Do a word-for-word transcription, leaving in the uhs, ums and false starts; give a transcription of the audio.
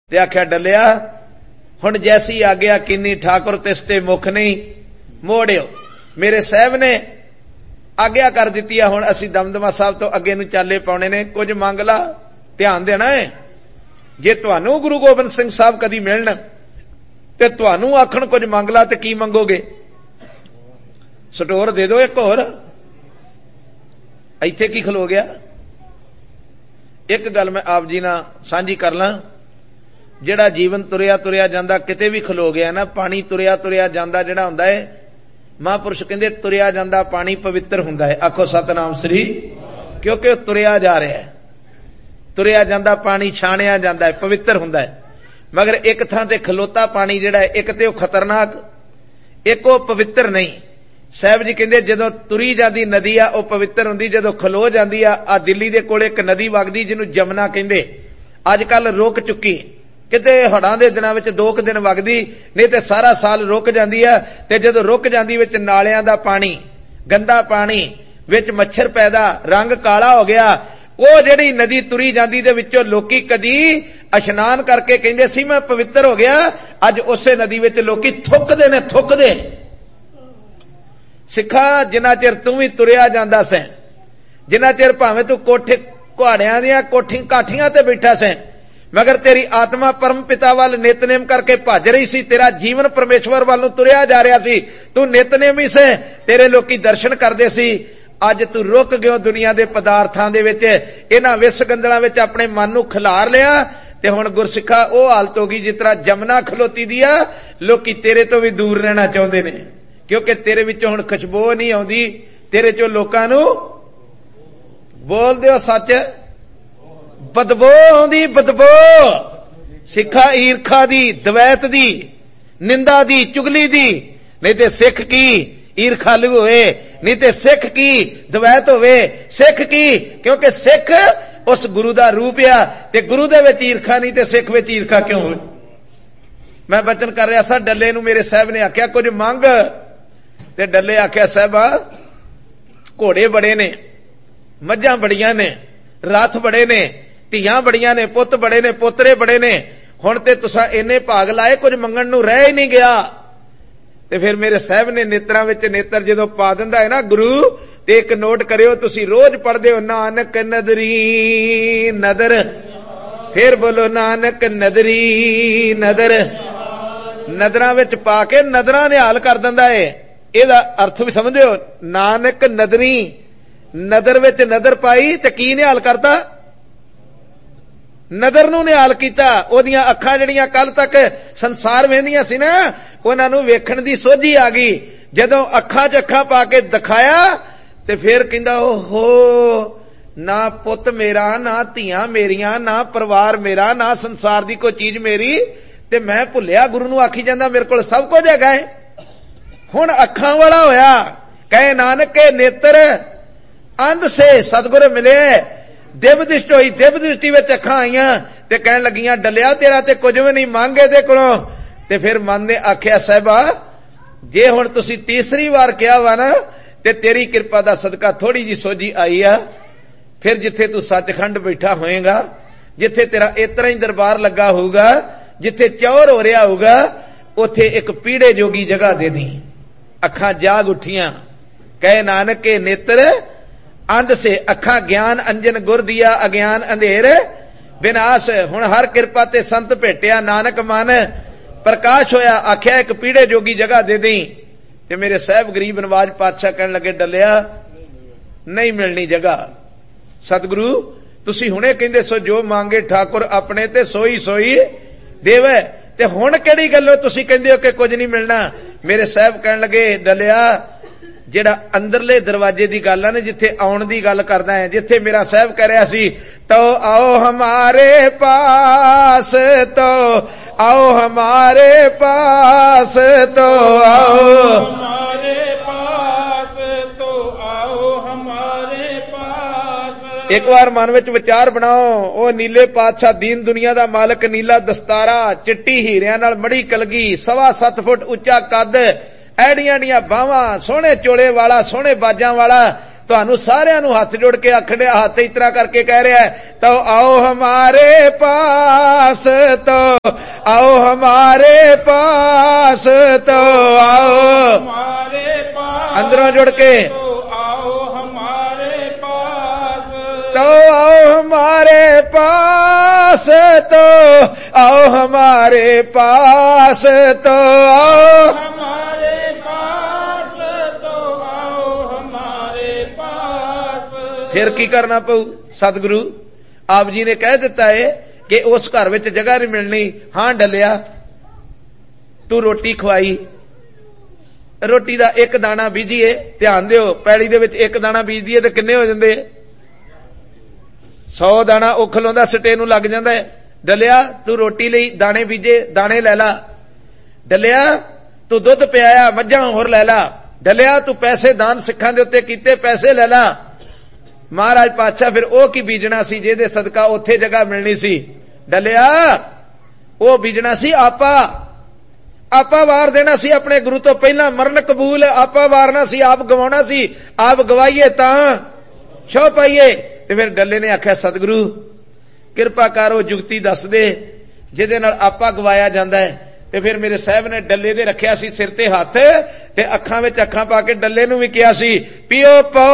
ते आख्या डलिया हुण जैसी आग्या किन्नी ठाकुर तिसते मुख नहीं मोड़ियो। मेरे साहब ने आग्या कर दी है, हुण असीं दमदमा साहब तो अगे नूं चाले पाउणे ने, कुछ मंग ला, ध्यान देना है। जे तुहानू गुरु गोबिंद सिंह साहब कदी मिलन ते तुहानू आखण कुछ मंग ला ते की मंगोगे? स्टोर दे दो एक होर। इत्थे की खलो गया? एक गल मैं आप जी नाल सांझी कर ला, जिहड़ा जीवन तुरिया तुरिया जांदा किते भी खलो गया ना, पानी तुरिया तुरिया जांदा जिहड़ा हुंदा है, महापुरुष कहंदे तुरिया जांदा पानी पवित्र हुंदा है। आखो सतनाम श्री, क्योंकि तुरिया जा रहा है। तुरिया जांदा पानी छाणिया जांदा है, पवित्र हुंदा है। मगर एक थां ते खलोता पानी जिहड़ा है, एक ते ओह खतरनाक, एक ओह पवित्र नहीं। साहब जी कहंदे जदों तुरी जांदी नदी आ ओह पवित्र हुंदी, जदों खलो जांदी आ। आ दिल्ली दे कोल एक नदी वगदी जिहनूं जमुना कहंदे, अजकल रुक चुकी, किते हड़ां दे दिनां विच दो क दिन वगदी, नहीं ते सारा साल रुक जांदी आ। ते जदों रुक जांदी विच नालियां दा पानी, गंदा पानी, विच मच्छर पैदा, रंग काला हो गया। ਉਹ ਜਿਹੜੀ नदी तुरी जाती दे विचों लोकी कदी इशनान करके कहंदे सी मैं पवित्र हो गया, अज उसे नदी विच लोकी थुकदे ने, थुकदे। सिखा जिन्ना चिर तू भी तुरिया जांदा सैं, जिन्ना चिर भावें तू कोठे कुहाड़ियां दियां कोठी काठियां ते बैठा सैं, मगर तेरी आत्मा परम पिता वाल नितनेम करके भज रही सी, तेरा जीवन परमेश्वर वाल नूं तुरिया जा रहा सी। तू नितनेमी से, तेरे लोकी दर्शन करदे सी। अज तू रुक गयो दुनिया दे पदार्थां दे विच, इन्हां विस गंदलां विच अपने मन नूं खिलार लिया, ते हुण गुरसिखा ओह हालत हो गई जिस तरह जमुना खलोती दी आ। लोकी तेरे तो भी दूर रहना चाहुंदे ने, क्योंकि तेरे विचों हुण खुशबू नहीं आउंदी, तेरे चों लोकां नूं बोल दिओ सच बदबू आउंदी, बदबू। सिखा ईरखा दी, दवैत दी, निंदा दी, चुगली दी। नहीं ते सिख की ईरखालू होए, नहीं ते सिख की दवैत होवे। सिख की क्योंकि सिख उस गुरु दा रूप आ, ते गुरु दे विच ईरखा नहीं ते सिख विच ईरखा क्यों होवे? मैं बचन कर रहा सा, डल्ले नूं मेरे साहब ने आख्या कुछ मंग, ते डल्ले आख्या साहबा घोड़े बड़े ने, मझां बड़ियां ने, रथ बड़े ने, धीआं बड़ियां ने, पुत बड़े ने, पोतरे बड़े ने, हुण ते तुसां इन्ने भाग लाए, कुछ मंगण नूं रह ही नहीं गया। ते फिर मेरे साहब ने नेत्रां विच नेत्र जदों पा दिंदा है ना गुरु, ते एक नोट करियो, तुसीं रोज पढ़दे हो नानक नदरी नदर, फिर बोलो नानक नदरी नदर। नदरां विच पा के नदरां निहाल कर दिंदा है। इहदा अर्थ भी समझदे हो? नानक नदरी, नदर विच नदर पाई ते की निहाल करता? नदर नूं निहाल कीता। ओदियां अखां जड़ियां कल तक संसार वेंदियां सी ना, उन्हां नूं वेखण दी सोझी आ गई। जदों अखां च अखां पा के दिखाया ते फिर कहंदा ओहो, ना पुत मेरा, ना धीआं मेरियां, ना परिवार मेरा, ना संसार दी कोई चीज मेरी, ते मैं भुलिया गुरु नूं आखी जांदा मेरे कोल सब कुछ हैगा है। हुण अखां वाला होया, कहे नानक के नेत्र अंध से सतगुर मिले, दिव दृष्टि होई, दिव दृष्टि विच अखां आईयां ते कहण लगियां डलिया तेरा ते कुछ भी नहीं मांगे दे कोलों। ते फिर मन ने आख्या साहिबा जे हुण तुसीं तीसरी बार कहा वा ना, ते तेरी किरपा दा सदका थोड़ी जी सोझी आई आ, फिर जिथे तू सचखंड बैठा होएगा, जिथे तेरा इतना ही दरबार लगा होगा, जिथे चौर हो रहा होगा, उथे एक पीड़े जोगी जगह दे दी। अखां जाग उठियां, कहे नानक के नेत्र अंध से, अखां ज्ञान अंजन गुर दिया, अज्ञान अंधेर विनाश। हुण हर किरपा ते संत भेटिया, नानक मन प्रकाश होया। आख्या एक पीड़े जोगी जगह दे दी। ते मेरे साहब गरीब नवाज पातशाह कहन लगे डलिया नहीं मिलनी जगह। सतगुरु तुसी हुणे कहंदे सो जो मांगे ठाकुर अपने ते सोई सोई देवे, ते हुण किहड़ी गल्लों तुसी कहंदे हो कि कुछ नहीं मिलना? मेरे साहब कहन लगे डलिया जेड़ा अंदरले दरवाजे दी गल है ना, जिथे आउण दी गल करदा है, जिथे मेरा साहब कह रहा सी तो आओ हमारे पास, तो आओ हमारे पास, तो आओ हमारे पास, तो आओ हमारे पास। एक बार मन विच विचार बनाओ, ओ नीले पातशाह दीन दुनिया दा मालक, नीला दस्तारा, चिट्टी हीरियां नाल मड़ी कलगी, सवा सत्त फुट उच्चा कद, ऐड़ियां ऐड़ियां बावां, सोहणे चोले वाला, सोहणे बाजां वाला, ਤੁਹਾਨੂੰ ਸਾਰਿਆਂ ਨੂੰ ਹੱਥ ਜੋੜ ਕੇ ਆਖਣ ਡਿਆ, ਹੱਥ ਇਸ ਤਰ੍ਹਾਂ ਕਰਕੇ ਕਹਿ ਰਿਹਾ ਹੈ, ਤੋ ਆਓ ਹਮਾਰੇ ਪਾਸ, ਤੋ ਆਓ ਹਮਾਰੇ ਪਾਸ, ਤੋ ਆਓ ਹਮਾਰੇ ਪਾਸ, ਅੰਦਰੋਂ ਜੁੜ ਕੇ तो आओ हमारे पास, तो आओ हमारे पास, तो आओ हमारे पास, तो आओ हमारे पास। फिर की करना पऊ? सतगुरु आप जी ने कह दिता है कि उस घर विच जगह नहीं मिलनी। हां डलिया, तू रोटी खवाई, रोटी दा एक दाना बीजीए, ध्यान दिओ पैली दे विच एक दाना बीजदीए ते किन्ने हो जांदे? सौ दाना ਉਹ ਖਲੋਂਦਾ ਸਟੇ ਨੂੰ ਲੱਗ ਜਾਂਦਾ ਹੈ। ਡਲਿਆ ਤੂੰ ਰੋਟੀ ਲਈ ਦਾਣੇ ਬੀਜੇ, ਦਾਣੇ ਲੈ ਲਾ। ਡਲਿਆ ਤੂੰ ਦੁੱਧ ਪਿਆਇਆ, ਮੱਝਾਂ ਹੋਰ ਲੈ ਲਾ। ਡਲਿਆ ਤੂੰ ਪੈਸੇ ਦਾਨ ਸਿੱਖਾਂ ਦੇ ਉੱਤੇ ਕੀਤੇ, ਪੈਸੇ ਲੈ ਲਾ। ਮਹਾਰਾਜ ਪਾਤਸ਼ਾਹ ਫਿਰ ਉਹ ਕੀ ਬੀਜਣਾ ਸੀ ਜਿਹਦੇ ਸਦਕਾ ਉੱਥੇ ਜਗ੍ਹਾ ਮਿਲਣੀ ਸੀ? ਡਲਿਆ ਉਹ ਬੀਜਣਾ ਸੀ ਆਪਾ, ਆਪਾ ਵਾਰ ਦੇਣਾ ਸੀ ਆਪਣੇ ਗੁਰੂ ਤੋਂ ਪਹਿਲਾਂ। ਮਰਨ ਕਬੂਲ, ਆਪਾ ਵਾਰਨਾ ਸੀ, ਆਪ ਗਵਾਉਣਾ ਸੀ। ਆਪ ਗਵਾਈਏ ਤਾਂ ਛੋ ਪਾਈਏ। ਤੇ ਫਿਰ ਡੱਲੇ ਨੇ ਆਖਿਆ, ਸਤਿਗੁਰੂ ਕਿਰਪਾ ਕਰ ਉਹ ਜੁਗਤੀ ਦੱਸ ਦੇ ਜਿਹਦੇ ਨਾਲ ਆਪਾ ਗਵਾਇਆ ਜਾਂਦਾ ਹੈ। ਤੇ ਫਿਰ ਮੇਰੇ ਸਾਹਿਬ ਨੇ ਡੱਲੇ ਦੇ ਰੱਖਿਆ ਸੀ ਸਿਰ ਤੇ ਹੱਥ, ਤੇ ਅੱਖਾਂ ਵਿੱਚ ਅੱਖਾਂ ਪਾ ਕੇ ਡੱਲੇ ਨੂੰ ਵੀ ਕਿਹਾ ਸੀ, ਪੀਓ ਪਾਓ